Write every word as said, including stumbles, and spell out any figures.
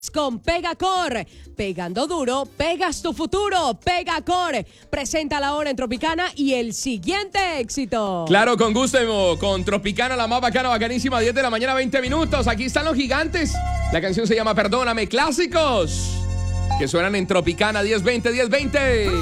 Con Pegacor, pegando duro, pegas tu futuro. Pegacor, presenta la hora en Tropicana y el siguiente éxito. Claro, con gusto, con Tropicana, la más bacana, bacanísima, diez de la mañana, veinte minutos. Aquí están los gigantes. La canción se llama Perdóname, clásicos que suenan en Tropicana, diez veinte, diez veinte.